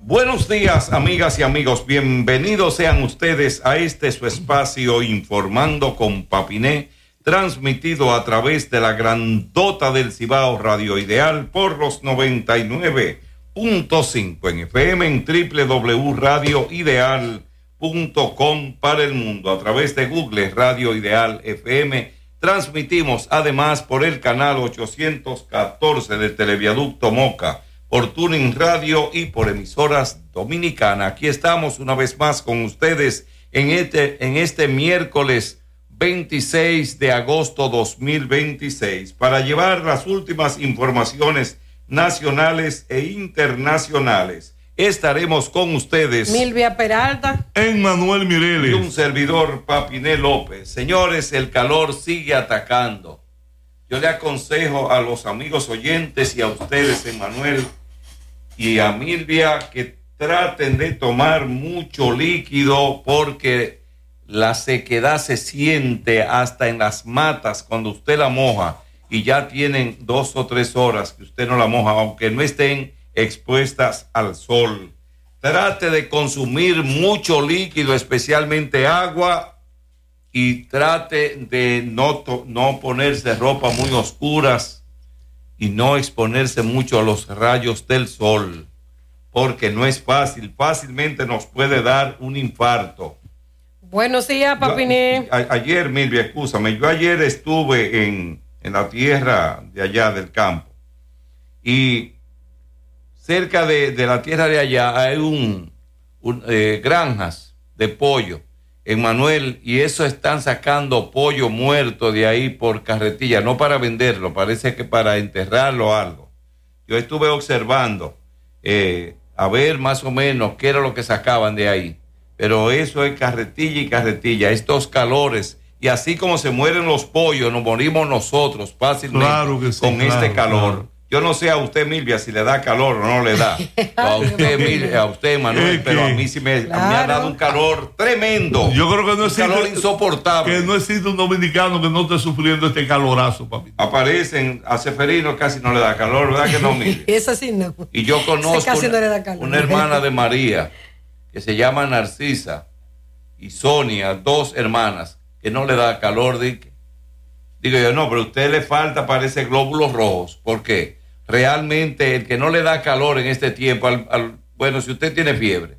Buenos días, amigas y amigos. Bienvenidos sean ustedes a este su espacio Informando con Papiné, transmitido a través de la grandota del Cibao Radio Ideal por los 99.5 en FM en www.radioideal.com para el mundo. A través de Google Radio Ideal FM transmitimos además por el canal 814 de Televiaducto Moca, por Tuning Radio y por emisoras dominicanas. Aquí estamos una vez más con ustedes en este miércoles 26 de agosto 2026 para llevar las últimas informaciones nacionales e internacionales. Estaremos con ustedes Milvia Peralta, Emmanuel Mireles y un servidor, Papiné López. Señores, el calor sigue atacando. Yo le aconsejo a los amigos oyentes y a ustedes, Emmanuel, y a Milvia, que traten de tomar mucho líquido porque la sequedad se siente hasta en las matas cuando usted la moja y ya tienen 2 o 3 horas que usted no la moja, aunque no estén expuestas al sol. Trate de consumir mucho líquido, especialmente agua, y trate de no ponerse ropa muy oscuras y no exponerse mucho a los rayos del sol, porque no es fácil, fácilmente nos puede dar un infarto. Buenos días, Papiné. Ayer, Milvia, excúsame, yo ayer estuve en la tierra de allá del campo y cerca de la tierra de allá hay granjas de pollo, Emmanuel, y eso están sacando pollo muerto de ahí por carretilla, no para venderlo, parece que para enterrarlo o algo. Yo estuve observando a ver más o menos qué era lo que sacaban de ahí, pero eso es carretilla y carretilla, estos calores, y así como se mueren los pollos, nos morimos nosotros fácilmente con este calor. Claro. Yo no sé a usted, Milvia, si le da calor o no le da. A usted, Manuel, pero a mí sí me ha dado un calor tremendo. Yo creo que no existe, calor insoportable. Que no existe un dominicano que no esté sufriendo este calorazo, papi. Aparecen a Seferino, casi no le da calor, ¿verdad que no, Milvia? Eso sí no. Y yo conozco una hermana de María que se llama Narcisa y Sonia, 2 hermanas, que no le da calor. Digo yo, no, pero a usted le falta, parece, glóbulos rojos. ¿Por qué? Realmente el que no le da calor en este tiempo, bueno, si usted tiene fiebre,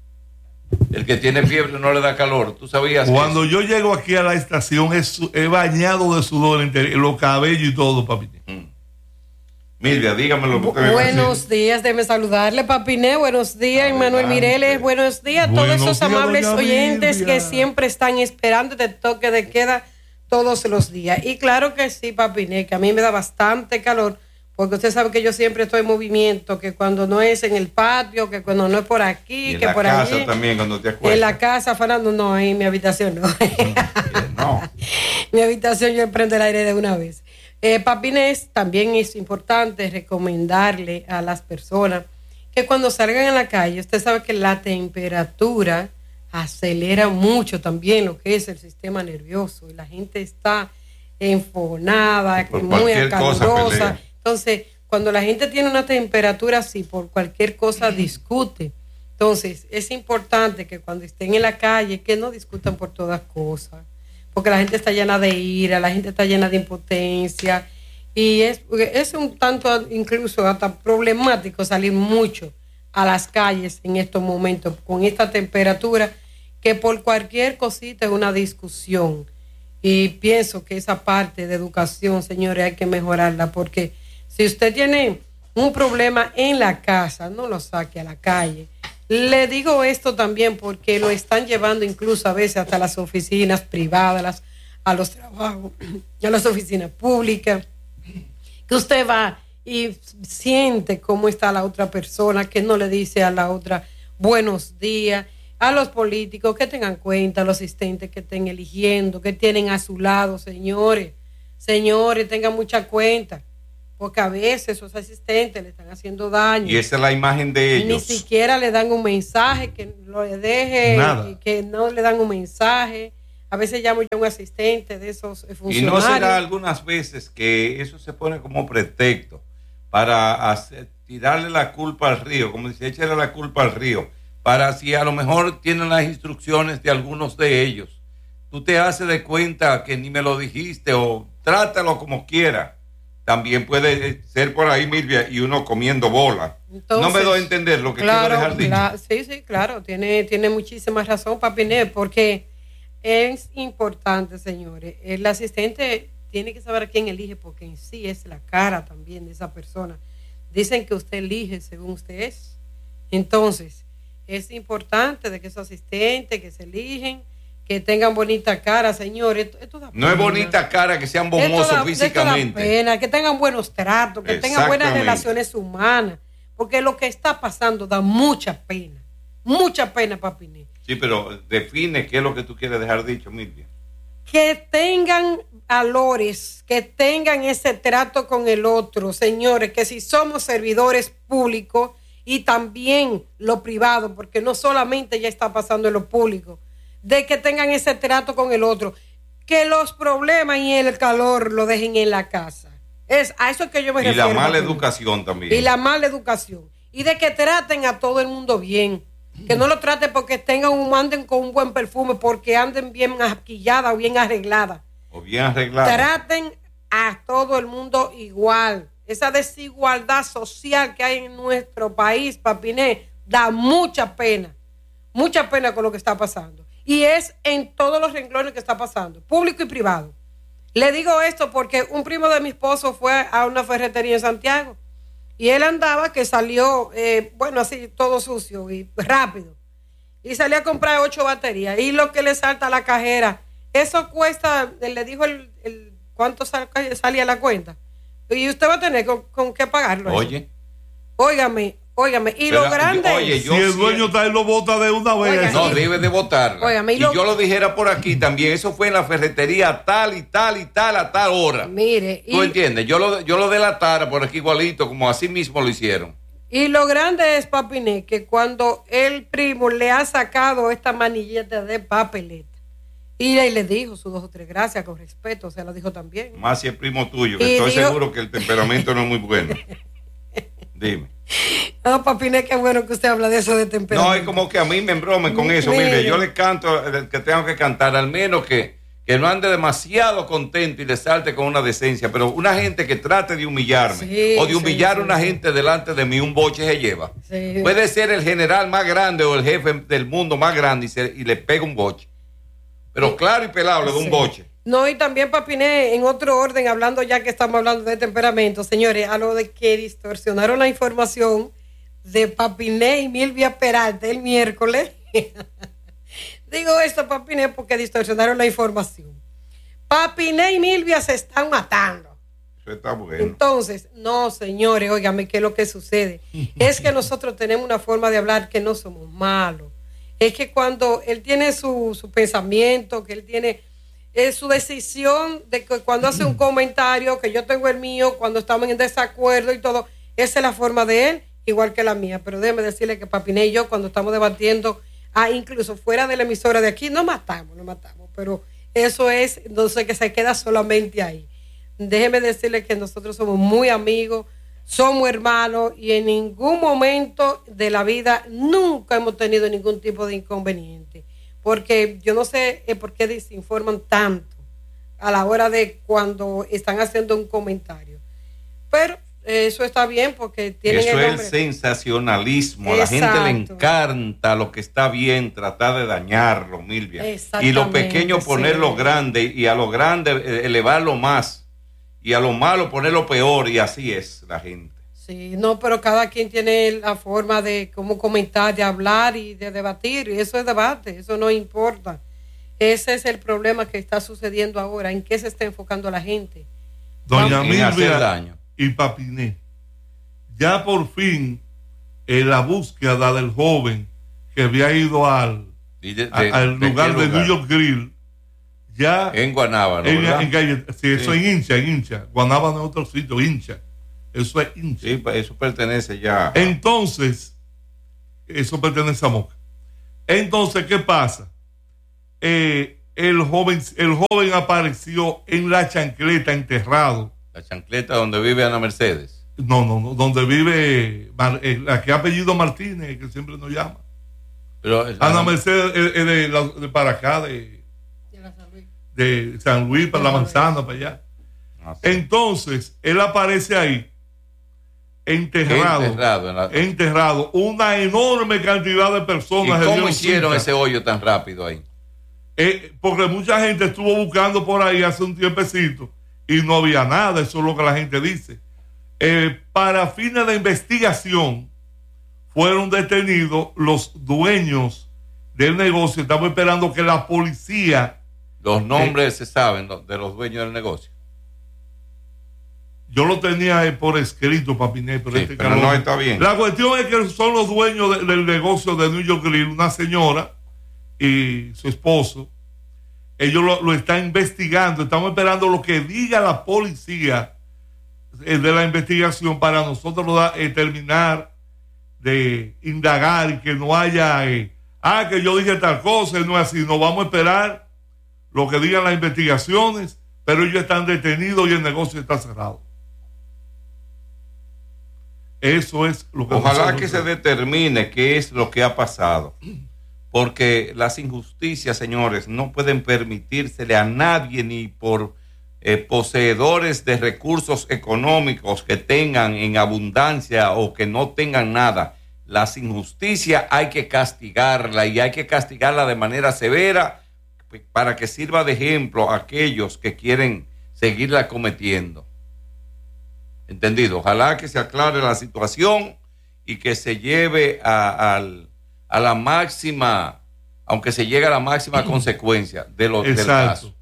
el que tiene fiebre no le da calor. ¿Tú sabías? Cuando yo llego aquí a la estación, he bañado de sudor en los cabellos y todo, papi. Milvia, dígamelo. Buenos días, déjeme saludarle, Papiné. Buenos días, Emmanuel Mireles. Buenos días a todos esos amables oyentes que siempre están esperando este toque de queda todos los días. Y claro que sí, Papiné, que a mí me da bastante calor, porque usted sabe que yo siempre estoy en movimiento, que cuando no es en el patio, que cuando no es por aquí, que por allí. En la casa también, cuando te acuestas. En la casa, Fernando, no, ahí en mi habitación no. No. Mi habitación yo prendo el aire de una vez. Papiné, también es importante recomendarle a las personas que cuando salgan a la calle, usted sabe que la temperatura acelera mucho también lo que es el sistema nervioso y la gente está enfonada, muy acalurosa. Entonces, cuando la gente tiene una temperatura así, por cualquier cosa discute. Entonces, es importante que cuando estén en la calle, que no discutan por todas cosas, porque la gente está llena de ira, la gente está llena de impotencia, y es un tanto incluso hasta problemático salir mucho a las calles en estos momentos con esta temperatura, que por cualquier cosita es una discusión. Y pienso que esa parte de educación, señores, hay que mejorarla, porque si usted tiene un problema en la casa, no lo saque a la calle. Le digo esto también porque lo están llevando incluso a veces hasta las oficinas privadas, a los trabajos, a las oficinas públicas, que usted va y siente cómo está la otra persona, que no le dice a la otra buenos días. A los políticos que tengan cuenta, a los asistentes que estén eligiendo, que tienen a su lado, señores, tengan mucha cuenta, porque a veces esos asistentes le están haciendo daño. Y esa es la imagen de ellos. Ni siquiera le dan un mensaje, que lo deje, que no le dan un mensaje. A veces llamo yo a un asistente de esos funcionarios. Y no será algunas veces que eso se pone como pretexto para tirarle la culpa al río, como dice, échale la culpa al río, para si a lo mejor tienen las instrucciones de algunos de ellos. Tú te haces de cuenta que ni me lo dijiste o trátalo como quiera. También puede ser por ahí, Milvia, y uno comiendo bola. Entonces, no me doy a entender lo que quiero dejar dicho. Sí, claro, tiene muchísima razón, Papiné, porque es importante, señores. El asistente tiene que saber a quién elige, porque en sí es la cara también de esa persona. Dicen que usted elige según usted es. Entonces, es importante de que esos asistentes que se eligen, que tengan bonita cara, señores. Esto da pena. No es bonita cara, que sean bonzosos físicamente. Da pena, que tengan buenos tratos, que tengan buenas relaciones humanas. Porque lo que está pasando da mucha pena, Papiné. Sí, pero define qué es lo que tú quieres dejar dicho, Milvia. Que tengan valores, que tengan ese trato con el otro, señores, que si somos servidores públicos y también lo privado, porque no solamente ya está pasando en lo público, de que tengan ese trato con el otro, que los problemas y el calor lo dejen en la casa. Es a eso que yo me refiero. Y la mala educación también. Y la mala educación. Y de que traten a todo el mundo bien. Que no lo traten porque anden con un buen perfume, porque anden bien maquilladas o bien arregladas. O bien arregladas. Traten a todo el mundo igual. Esa desigualdad social que hay en nuestro país, Papiné, da mucha pena con lo que está pasando. Y es en todos los renglones que está pasando, público y privado. Le digo esto porque un primo de mi esposo fue a una ferretería en Santiago y él andaba que salió, así todo sucio y rápido. Y salía a comprar 8 baterías y lo que le salta a la cajera, eso cuesta, le dijo cuánto salía la cuenta. Y usted va a tener con qué pagarlo. Oye. Óigame, y pero, lo grande si el dueño está ahí lo bota de una vez. No, debe de votarla. Y yo lo dijera por aquí también, eso fue en la ferretería tal y tal a tal hora. Mire. ¿Tú entiendes? Yo lo delatara por aquí igualito, como así mismo lo hicieron. Y lo grande es, Papiné, que cuando el primo le ha sacado esta manilleta de papeleta, y le dijo sus 2 o 3 gracias con respeto, se lo dijo también. Más si es primo tuyo, que estoy seguro que el temperamento no es muy bueno. Dime. No, Papiné, qué bueno que usted habla de eso de temperamento. No, es como que a mí me embromen con eso. Mire, yo le canto el que tengo que cantar, al menos que no ande demasiado contento y le salte con una decencia, pero una gente que trate de humillarme o de humillar a una gente delante de mí, un boche se lleva. Sí. Puede ser el general más grande o el jefe del mundo más grande y le pega un boche. Pero claro y pelado le da un boche. No, y también, Papiné, en otro orden, hablando ya que estamos hablando de temperamento, señores, a lo de que distorsionaron la información de Papiné y Milvia Peralta el miércoles. Digo esto, Papiné, porque distorsionaron la información. Papiné y Milvia se están matando. Eso está bueno. Entonces, no, señores, óigame, ¿qué es lo que sucede? Es que nosotros tenemos una forma de hablar que no somos malos. Es que cuando él tiene su pensamiento, que él tiene su decisión de que cuando hace un comentario, que yo tengo el mío, cuando estamos en desacuerdo y todo, esa es la forma de él, igual que la mía. Pero déjeme decirle que Papiné y yo, cuando estamos debatiendo, incluso fuera de la emisora de aquí, nos matamos, pero eso es, entonces, que se queda solamente ahí. Déjeme decirle que nosotros somos muy amigos, somos hermanos y en ningún momento de la vida nunca hemos tenido ningún tipo de inconveniente. Porque yo no sé por qué desinforman tanto a la hora de cuando están haciendo un comentario. Pero eso está bien porque tienen eso es el sensacionalismo. A la gente le encanta lo que está bien, tratar de dañarlo, Milvia. Y lo pequeño ponerlo grande y a lo grande elevarlo más y a lo malo ponerlo peor y así es la gente. Sí, no, pero cada quien tiene la forma de cómo comentar, de hablar y de debatir, y eso es debate, eso no importa. Ese es el problema que está sucediendo ahora, en qué se está enfocando la gente. Doña Milvia y Papiné, ya por fin la búsqueda del joven que había ido al lugar de New York Grill, ya en Guanábano, eso en Hincha, Guanábano es otro sitio, Hincha. Eso es Hincha. Sí, eso pertenece ya. Entonces, eso pertenece a Moca. Entonces, ¿qué pasa? El joven apareció en la chancleta enterrado. La chancleta donde vive Ana Mercedes. No, donde vive la que ha apellido Martínez, que siempre nos llama. Pero Ana Mercedes es de para acá, de San Luis, para la Manzana, para allá. Ah, sí. Entonces, él aparece ahí, enterrado, una enorme cantidad de personas. ¿Y cómo hicieron ese hoyo tan rápido ahí? Porque mucha gente estuvo buscando por ahí hace un tiempecito y no había nada, eso es lo que la gente dice. Para fines de investigación fueron detenidos los dueños del negocio. Estamos esperando que la policía... Los nombres se saben de los dueños del negocio. Yo lo tenía por escrito, Papiné, pero, sí, pero no está bien. La cuestión es que son los dueños del negocio de New York Grill, una señora y su esposo. Ellos lo están investigando. Estamos esperando lo que diga la policía de la investigación para nosotros terminar de indagar y que no haya que yo dije tal cosa y no es así. No vamos a esperar lo que digan las investigaciones, pero ellos están detenidos y el negocio está cerrado. Eso es lo que... Ojalá que se determine qué es lo que ha pasado, porque las injusticias, señores, no pueden permitírsele a nadie, ni por poseedores de recursos económicos que tengan en abundancia o que no tengan nada. Las injusticias hay que castigarla, y hay que castigarla de manera severa para que sirva de ejemplo a aquellos que quieren seguirla cometiendo. ¿Entendido? Ojalá que se aclare la situación y que se lleve a la máxima, aunque se llegue a la máxima consecuencia del caso.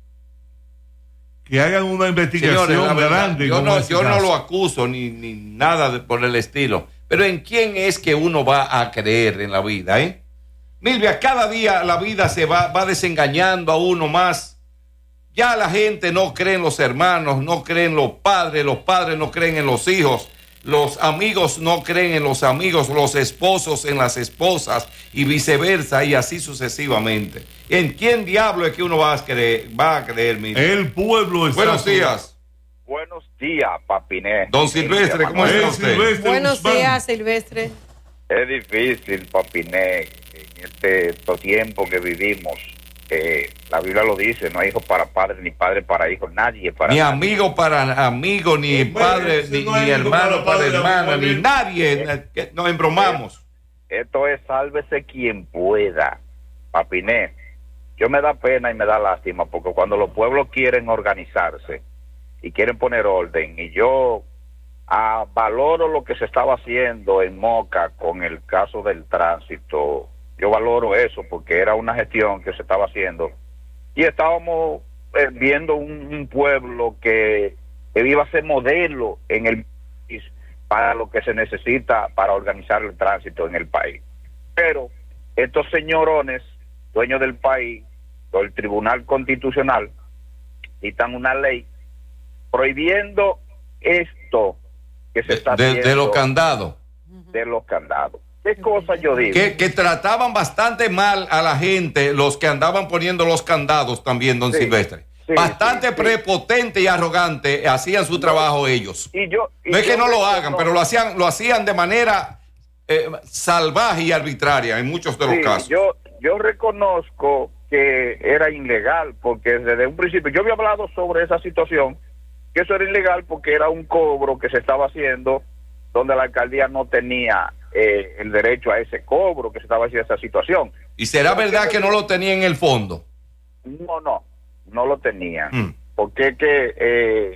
Que hagan una investigación. Señores, grande. Yo no lo acuso ni nada por el estilo, pero ¿en quién es que uno va a creer en la vida, Milvia, cada día la vida se va desengañando a uno más. Ya la gente no cree en los hermanos, no cree en los padres no creen en los hijos, los amigos no creen en los amigos, los esposos en las esposas y viceversa, y así sucesivamente. ¿En quién diablo es que uno va a creer, Milvia? El pueblo está... Buenos días. Buenos días, Papiné. Don Silvestre, ¿cómo está usted? Buenos días, Silvestre. Es difícil, Papiné, en este tiempo que vivimos. La Biblia lo dice, no hay hijos para padres, ni padres para hijos, nadie para... Ni amigo para amigo, ni padre, ni hermano para hermana, ni nadie. Nos embromamos. Esto es sálvese quien pueda, Papiné. Yo me da pena y me da lástima, porque cuando los pueblos quieren organizarse y quieren poner orden, y yo valoro lo que se estaba haciendo en Moca con el caso del tránsito. Yo valoro eso porque era una gestión que se estaba haciendo y estábamos viendo un pueblo que iba a ser modelo en el país para lo que se necesita para organizar el tránsito en el país. Pero estos señorones, dueños del país, el Tribunal Constitucional, dictan una ley prohibiendo esto que se está haciendo. De los candados. De los candados. ¿Qué cosa yo digo? Que trataban bastante mal a la gente, los que andaban poniendo los candados también, don Silvestre. Sí, bastante prepotente y arrogante hacían su trabajo ellos. No es que no lo hagan, pero lo hacían de manera salvaje y arbitraria en muchos de los casos. Yo reconozco que era ilegal, porque desde un principio yo había hablado sobre esa situación, que eso era ilegal porque era un cobro que se estaba haciendo donde la alcaldía no tenía el derecho a ese cobro, que se estaba haciendo esa situación. ¿Y será verdad que no lo tenía en el fondo? No lo tenían. Porque que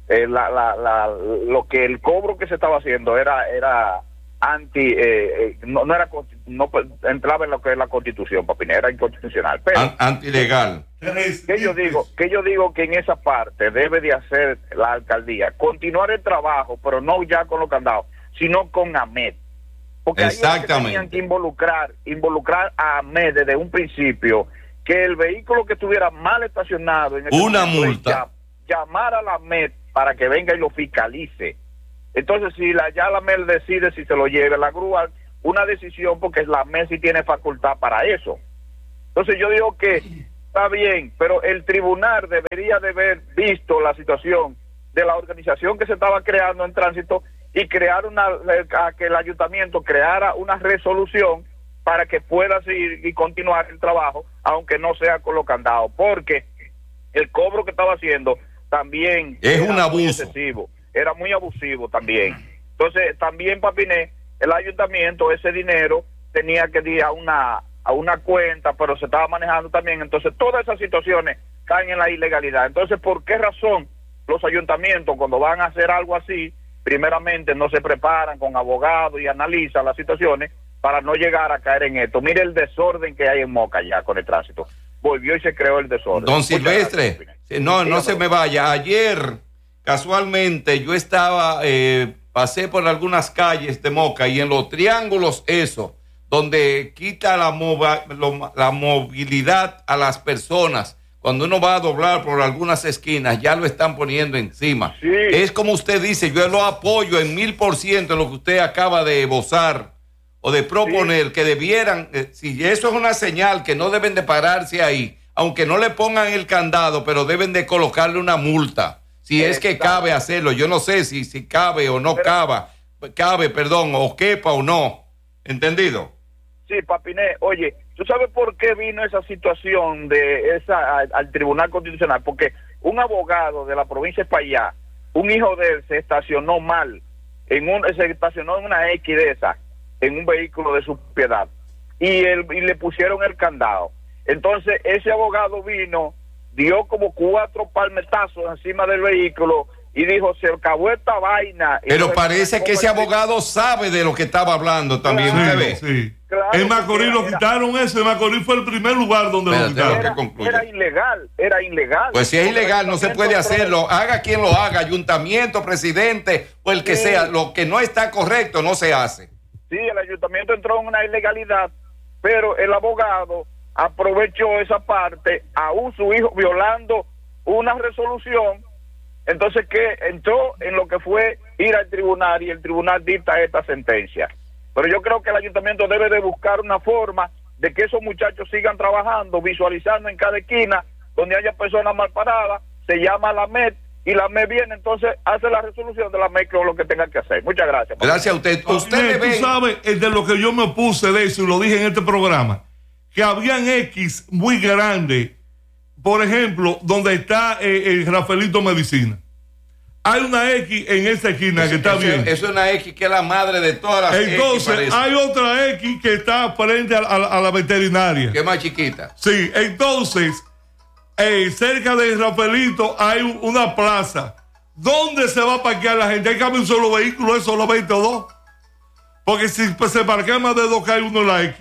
lo que el cobro que se estaba haciendo era anti, no entraba en lo que es la Constitución, Papiné, era inconstitucional. Pero antilegal. Que yo digo que en esa parte debe de hacer la alcaldía, continuar el trabajo, pero no ya con los candados, sino con AMET. Porque ahí tenían que involucrar a AMET desde un principio, que el vehículo que estuviera mal estacionado en una multa, llamar a la AMET para que venga y lo fiscalice. Entonces, si la AMET decide si se lo lleve la grúa, una decisión, porque la AMET sí tiene facultad para eso. Entonces yo digo que está bien, pero el tribunal debería de haber visto la situación de la organización que se estaba creando en tránsito y crear a que el ayuntamiento creara una resolución para que pueda seguir y continuar el trabajo, aunque no sea con los candados, porque el cobro que estaba haciendo también es un abuso excesivo, era muy abusivo también. Entonces también, Papiné, el ayuntamiento ese dinero tenía que ir a una cuenta, pero se estaba manejando también, entonces todas esas situaciones caen en la ilegalidad. Entonces, ¿por qué razón los ayuntamientos cuando van a hacer algo así, primeramente no se preparan con abogados y analizan las situaciones para no llegar a caer en esto? Mire el desorden que hay en Moca ya con el tránsito. Volvió y se creó el desorden. Don Silvestre, no se me vaya. Ayer, casualmente, yo estaba, pasé por algunas calles de Moca y en los triángulos donde quita la movilidad a las personas. Cuando uno va a doblar por algunas esquinas, ya lo están poniendo encima. Sí. Es como usted dice, yo lo apoyo en 1000% en lo que usted acaba de esbozar o de proponer, que debieran, si eso es una señal que no deben de pararse ahí, aunque no le pongan el candado, pero deben de colocarle una multa, si es que cabe hacerlo. Yo no sé si cabe o no cabe, o quepa o no. ¿Entendido? Sí, Papiné, oye, ¿tú sabes por qué vino esa situación al Tribunal Constitucional? Porque un abogado de la provincia de Espaillá, un hijo de él se estacionó mal, se estacionó en una X de esa, en un vehículo de su propiedad, y le pusieron el candado. Entonces ese abogado vino, dio como 4 palmetazos encima del vehículo y dijo, se acabó esta vaina. Pero parece que ese abogado sabe de lo que estaba hablando también. Claro, ¿usted ve? Sí. Claro, en Macorís lo quitaron eso. En Macorís fue el primer lugar donde lo quitaron. Era ilegal. Pues si es ilegal, no se puede hacerlo. Haga quien lo haga, ayuntamiento, presidente o el que sea. Lo que no está correcto no se hace. Sí, el ayuntamiento entró en una ilegalidad, pero el abogado aprovechó esa parte, aún su hijo violando una resolución. Entonces, que entró en lo que fue ir al tribunal y el tribunal dicta esta sentencia. Pero yo creo que el ayuntamiento debe de buscar una forma de que esos muchachos sigan trabajando, visualizando en cada esquina donde haya personas mal paradas, se llama la MED y la MED viene, entonces hace la resolución de la MED con lo que tenga que hacer. Muchas gracias. Gracias a usted. Usted tú sabes de lo que yo me opuse de eso y lo dije en este programa, que habían X muy grandes. Por ejemplo, donde está el Rafaelito Medicina. Hay una X en esa esquina que está bien. Es una X que es la madre de todas las X. Entonces, hay otra X que está frente a la veterinaria. Que es más chiquita. Sí, entonces, cerca de Rafaelito hay una plaza. ¿Dónde se va a parquear la gente? Hay que haber un solo vehículo, es solamente 2. Porque si se parquea más de 2, cae uno en la X.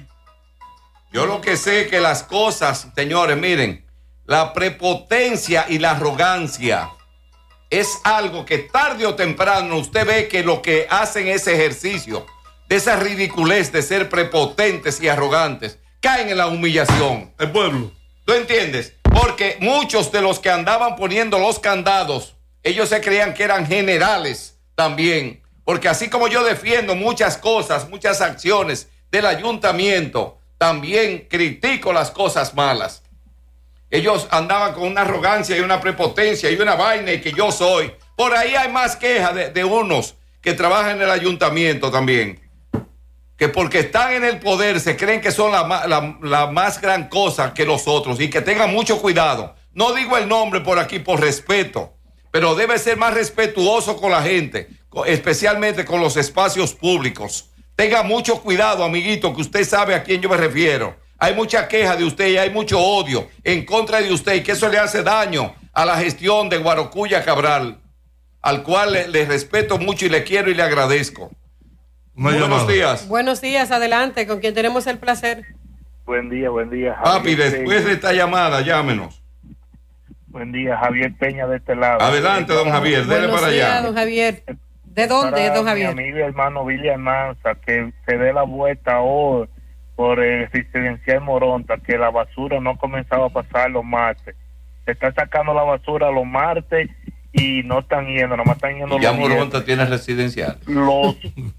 Yo lo que sé es que las cosas, señores, miren, la prepotencia y la arrogancia es algo que tarde o temprano usted ve que lo que hacen ese ejercicio de esa ridiculez de ser prepotentes y arrogantes caen en la humillación. El pueblo. ¿Tú entiendes? Porque muchos de los que andaban poniendo los candados, ellos se creían que eran generales también. Porque así como yo defiendo muchas cosas, muchas acciones del ayuntamiento, también critico las cosas malas. Ellos andaban con una arrogancia y una prepotencia y una vaina y que yo soy. Por ahí hay más quejas de unos que trabajan en el ayuntamiento también. Que porque están en el poder se creen que son la más gran cosa que los otros. Y que tengan mucho cuidado. No digo el nombre por aquí por respeto, pero debe ser más respetuoso con la gente, especialmente con los espacios públicos. Tenga mucho cuidado, amiguito, que usted sabe a quién yo me refiero. Hay mucha queja de usted y hay mucho odio en contra de usted y que eso le hace daño a la gestión de Guarocuya Cabral, al cual le respeto mucho y le quiero y le agradezco. Buenos días. Buenos días, adelante, con quien tenemos el placer. Buen día, Javier. Papi, después de esta llamada, llámenos. Buen día, Javier Peña de este lado. Adelante, don Javier, dele para allá. Buenos días, don Javier. ¿De dónde, don Javier? Mi amigo y hermano Billy Almanza, que se dé la vuelta hoy por el residencial Moronta, que la basura no comenzaba a pasar los martes. Se está sacando la basura los martes y no están yendo, nomás están yendo los Moronta tiene residencial. Los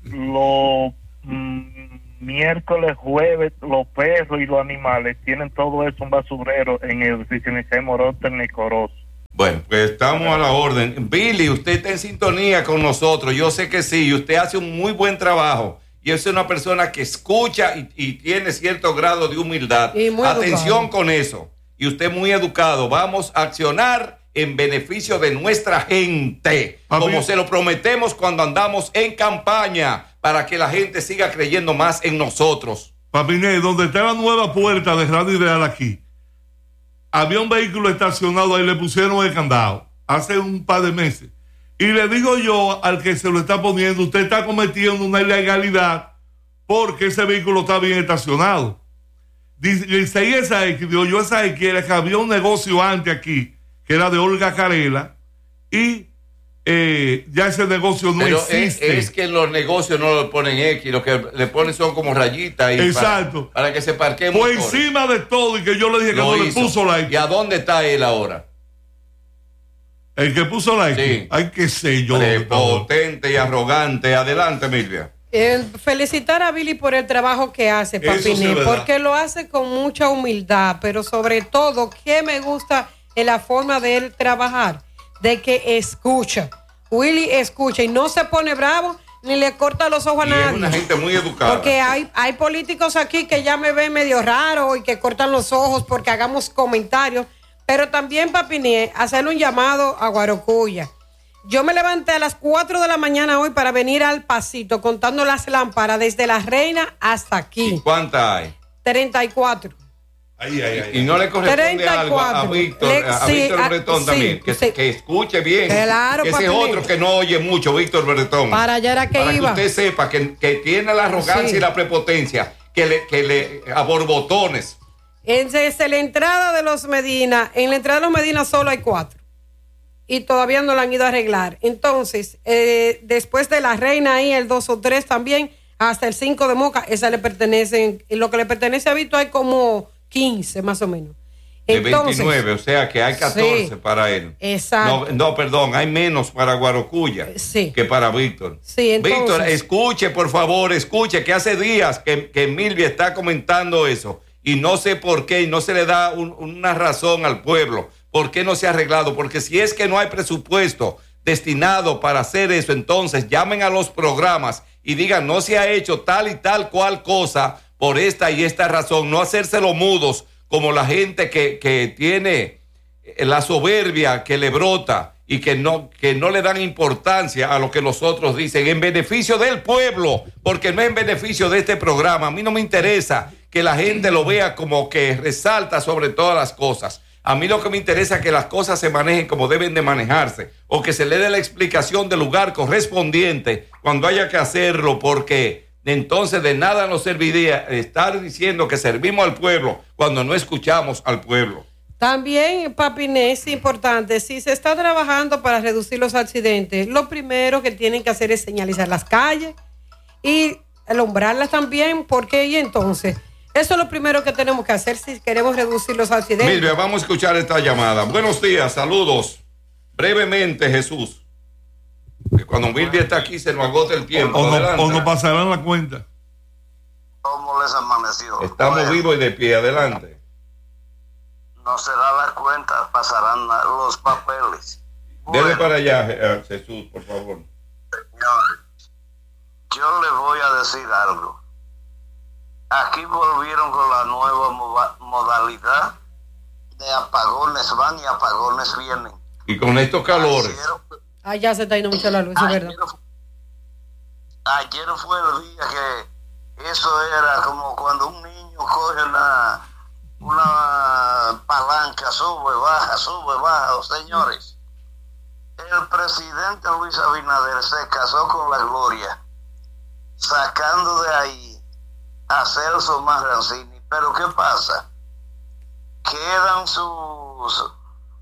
miércoles, jueves, los perros y los animales tienen todo eso un basurero en el residencial Moronta en el Corozo. Bueno, pues estamos a la orden. Billy, usted está en sintonía con nosotros. Yo sé que sí, y usted hace un muy buen trabajo. Y es una persona que escucha y tiene cierto grado de humildad. Atención con eso. Y usted muy educado. Vamos a accionar en beneficio de nuestra gente, como se lo prometemos cuando andamos en campaña, para que la gente siga creyendo más en nosotros. Papiné, donde está la nueva puerta de Radio Ideal aquí, había un vehículo estacionado ahí, le pusieron el candado hace un par de meses. Y le digo yo al que se lo está poniendo, usted está cometiendo una ilegalidad porque ese vehículo está bien estacionado. Dice, y esa X, digo yo, esa X era que había un negocio antes aquí, que era de Olga Carela, y ya ese negocio no existe. Es que los negocios no le ponen X, lo que le ponen son como rayitas. Exacto. Para que se parqueen. Por encima de todo, y que yo le dije que no le puso la X. ¿Y a dónde está él ahora? El que puso la X. Sí. Ay, qué sé yo. Prepotente y arrogante. Adelante, Milvia. Felicitar a Billy por el trabajo que hace, Papiné, porque lo hace con mucha humildad, pero sobre todo, que me gusta en la forma de él trabajar, de que escucha. Willy escucha y no se pone bravo ni le corta los ojos a nadie. Es una gente muy educada. Porque hay políticos aquí que ya me ven medio raro y que cortan los ojos porque hagamos comentarios, pero también, Papiné, hacerle un llamado a Guarocuya. Yo me levanté a las 4 de la mañana hoy para venir al pasito contando las lámparas desde La Reina hasta aquí. ¿Y cuántas hay? 34. Y no le corresponde 34. Algo a Víctor, Víctor Bretón también, que escuche bien. Claro, ese es otro que no oye mucho, Víctor Bretón. Para allá era que para iba. Que usted sepa que tiene la arrogancia y la prepotencia, que le a borbotones. Desde la entrada de los Medina, en la entrada de los Medina solo hay 4. Y todavía no la han ido a arreglar. Entonces, después de La Reina ahí, el 2 o 3 también, hasta el 5 de Moca, esa le pertenecen, lo que le pertenece a Vito hay como 15 más o menos. Entonces, de 29, o sea que hay 14 sí, para él. Exacto. No, perdón, hay menos para Guarocuya que para Víctor. Sí, entonces, Víctor, escuche, por favor, escuche, que hace días que Milvia está comentando eso y no sé por qué, y no se le da una razón al pueblo. ¿Por qué no se ha arreglado? Porque si es que no hay presupuesto destinado para hacer eso, entonces llamen a los programas y digan, no se ha hecho tal y tal cual cosa por esta y esta razón. No hacérselo mudos como la gente que tiene la soberbia que le brota y que no le dan importancia a lo que los otros dicen en beneficio del pueblo, porque no es en beneficio de este programa. A mí no me interesa que la gente lo vea como que resalta sobre todas las cosas. A mí lo que me interesa es que las cosas se manejen como deben de manejarse, o que se le dé la explicación del lugar correspondiente cuando haya que hacerlo, porque entonces de nada nos serviría estar diciendo que servimos al pueblo cuando no escuchamos al pueblo. También, Papiné, es importante, si se está trabajando para reducir los accidentes, lo primero que tienen que hacer es señalizar las calles y alumbrarlas también, porque y entonces... Eso es lo primero que tenemos que hacer si queremos reducir los accidentes. Milvia, vamos a escuchar esta llamada. Buenos días, saludos. Brevemente, Jesús. Que cuando Milvia está aquí se nos agota el tiempo. O nos pasarán la cuenta. ¿Cómo les amaneció? Estamos vivos y de pie, adelante. No se da la cuenta, pasarán los papeles. Dele para allá, Jesús, por favor. Señor, yo le voy a decir algo. Aquí volvieron con la nueva modalidad de apagones van y apagones vienen. Y con estos calores. Ya se está yendo mucho la luz, es verdad. Ayer fue el día que eso era como cuando un niño coge una palanca, sube, baja. Señores, el presidente Luis Abinader se casó con la gloria, sacando de ahí a Celso Marrancini. Pero ¿qué pasa? Quedan sus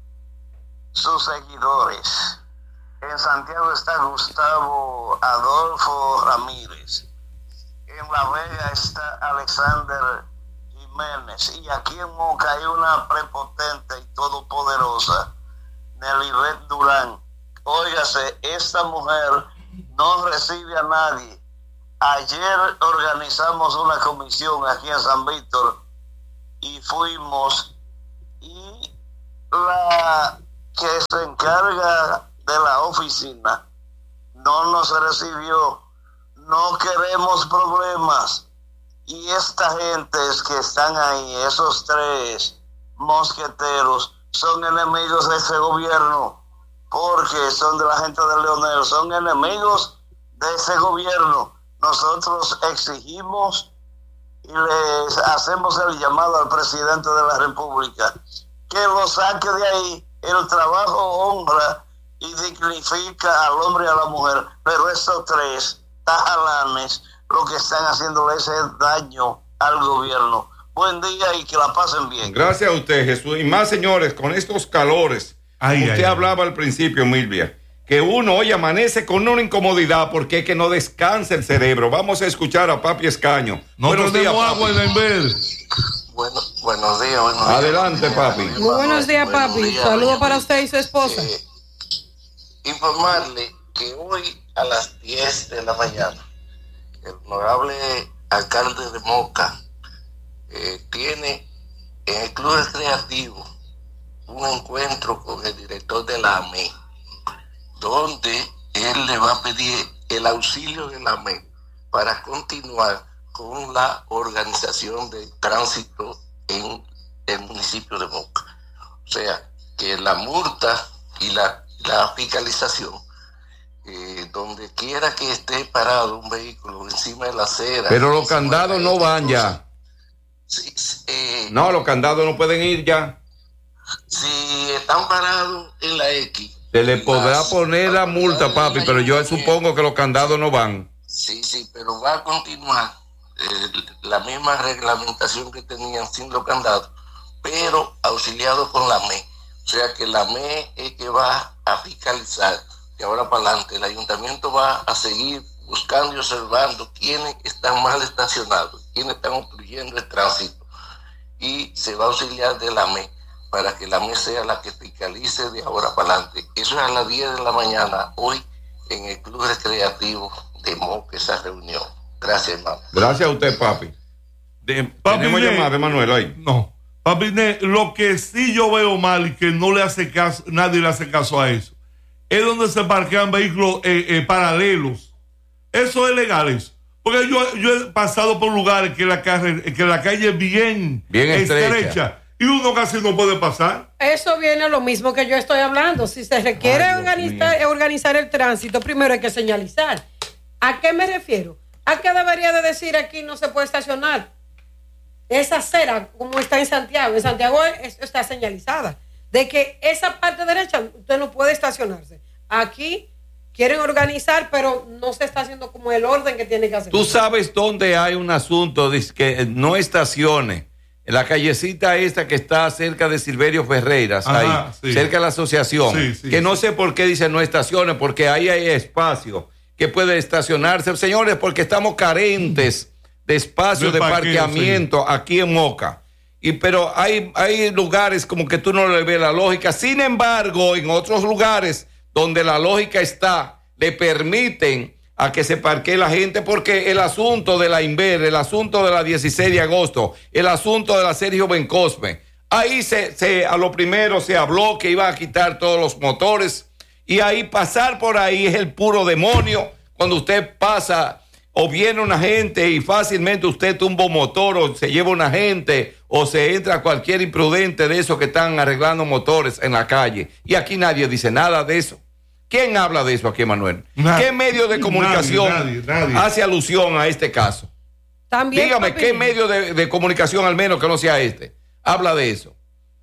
seguidores. En Santiago está Gustavo Adolfo Ramírez. En La Vega está Alexander Jiménez. Y aquí en Moca hay una prepotente y todopoderosa, Nelibet Durán. Óigase, esta mujer no recibe a nadie. Ayer organizamos una comisión aquí en San Víctor y fuimos, y la que se encarga de la oficina no nos recibió. No queremos problemas. Y esta gente que están ahí, esos 3 mosqueteros, son enemigos de ese gobierno, porque son de la gente de Leonel, son enemigos de ese gobierno. Nosotros exigimos y les hacemos el llamado al presidente de la República que lo saque de ahí. El trabajo honra y dignifica al hombre y a la mujer, pero estos 3 tajalanes lo que están haciéndole ese daño al gobierno. Buen día y que la pasen bien. Gracias a usted, Jesús. Y más, señores, con estos calores, usted hablaba al principio, Milvia, que uno hoy amanece con una incomodidad porque es que no descansa el cerebro. Vamos a escuchar a Papi Escaño. Buenos días, agua en la Inver. Buenos días. Adelante, papi. Muy buenos días, papi. Saludos para usted y su esposa. Informarle que hoy a las 10 de la mañana el honorable alcalde de Moca tiene en el Club Recreativo un encuentro con el director de la AME, donde él le va a pedir el auxilio de la AME para continuar con la organización de tránsito en el municipio de Moca. O sea, que la multa y la fiscalización, donde quiera que esté parado un vehículo encima de la acera. Pero los candados no van ya. No, los candados no pueden ir ya. Si están parados en la X. Se le podrá poner la multa, papi, pero yo supongo que los candados no van. Sí, pero va a continuar la misma reglamentación que tenían sin los candados, pero auxiliado con la ME. O sea que la ME es que va a fiscalizar. Y ahora para adelante el ayuntamiento va a seguir buscando y observando quiénes están mal estacionados, quiénes están obstruyendo el tránsito, y se va a auxiliar de la ME para que la ME sea la que fiscalice de ahora para adelante. Eso es a las 10 de la mañana hoy en el Club Recreativo de Moca, esa reunión. Gracias, hermano. Gracias a usted, papi. ¿Tenemos llamada, Manuel, ahí? No. Papi, lo que sí yo veo mal y que no le hace caso, nadie le hace caso a eso, es donde se parquean vehículos paralelos. Eso es legal, eso. Porque yo he pasado por lugares que la calle es bien estrecha y uno casi no puede pasar. Eso viene a lo mismo que yo estoy hablando. Si se requiere organizar el tránsito, primero hay que señalizar. ¿A qué me refiero? ¿A qué debería de decir aquí no se puede estacionar? Esa acera, como está en Santiago. En Santiago está señalizada. De que esa parte derecha usted no puede estacionarse. Aquí quieren organizar, pero no se está haciendo como el orden que tiene que hacer. Tú sabes dónde hay un asunto de que no estacione. En la callecita esta que está cerca de Silverio Ferreiras, ahí, sí, cerca de la asociación, que no sé por qué dice no estacione, porque ahí hay espacio que puede estacionarse. Señores, porque estamos carentes de espacio de parqueamiento aquí en Moca. Pero hay lugares como que tú no le ves la lógica. Sin embargo, en otros lugares donde la lógica está, le permiten a que se parquee la gente, porque el asunto de la Inver, el asunto de la 16 de agosto, el asunto de la Sergio Bencosme, ahí a lo primero se habló que iban a quitar todos los motores, y ahí pasar por ahí es el puro demonio. Cuando usted pasa o viene una gente y fácilmente usted tumba un motor o se lleva una gente o se entra cualquier imprudente de esos que están arreglando motores en la calle, y aquí nadie dice nada de eso. ¿Quién habla de eso aquí, Manuel? ¿Qué medio de comunicación nadie hace alusión a este caso? También, dígame, papi, ¿qué medio de comunicación, al menos que no sea este, habla de eso?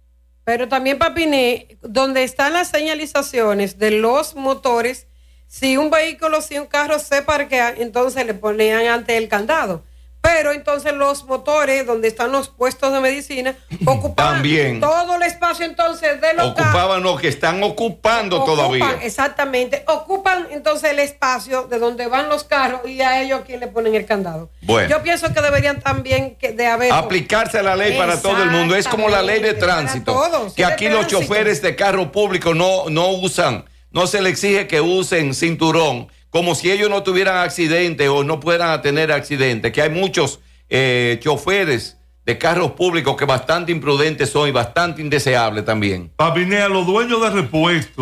Pero también, Papiné, donde están las señalizaciones de los motores, si un vehículo, si un carro se parquea, entonces le ponían ante el candado. Pero entonces los motores, donde están los puestos de medicina, ocupaban también todo el espacio entonces de los ocupaban lo que están ocupando todavía. Exactamente, ocupan entonces el espacio de donde van los carros, y a ellos quien le ponen el candado. Bueno, yo pienso que deberían también aplicarse la ley para todo el mundo. Es como la ley de tránsito, todos, que aquí los choferes de carro público no usan, no se les exige que usen cinturón, como si ellos no tuvieran accidente o no puedan tener accidente, que hay muchos choferes de carros públicos que bastante imprudentes son y bastante indeseables también. Papiné, a los dueños de repuestos